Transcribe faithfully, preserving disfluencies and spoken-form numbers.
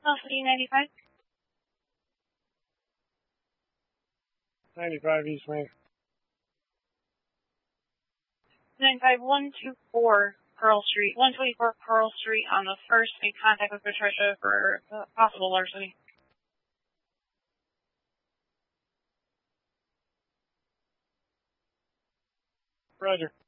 Velocity ninety-five. ninety-five East Main. ninety-five, one twenty-four Pearl Street. one twenty-four Pearl Street on the first. Make contact with Patricia for uh, possible larceny. Roger.